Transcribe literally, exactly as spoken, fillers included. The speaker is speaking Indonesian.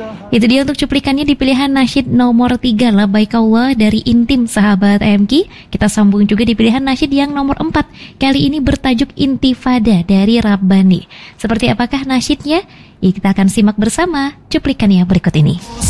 Itu dia untuk cuplikannya di pilihan nasyid nomor tiga, Labbaik Allah dari Intim sahabat A M K. Kita sambung juga di pilihan nasyid yang nomor empat. Kali ini bertajuk Intifada dari Rabbani. Seperti apakah nasyidnya? Ya, kita akan simak bersama cuplikannya berikut ini.